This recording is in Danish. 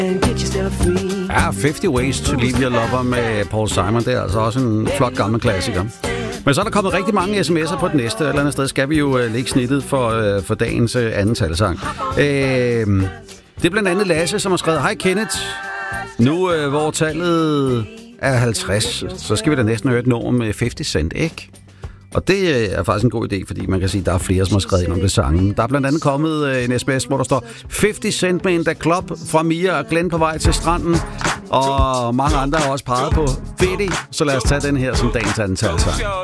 Ja, 50 Ways to Leave Your Lover med Paul Simon. Det er altså også en flot gammel klassiker. Men så er der kommet rigtig mange sms'er på det næste. Et eller andet sted skal vi jo lægge snittet for dagens anden talesang. Det er blandt andet Lasse, som har skrevet: Hej Kenneth. Nu hvor tallet er 50, så skal vi da næsten høre et nummer med 50 Cent, ikke? Og det er faktisk en god idé, fordi man kan sige, at der er flere, som har skrevet ind om det sangen. Der er blandt andet kommet en sms, hvor der står 50 Cent med en da Club fra Mia og Glenn på vej til stranden. Og mange andre har også peget på 50, så lad os tage den her som dagens anden talsang.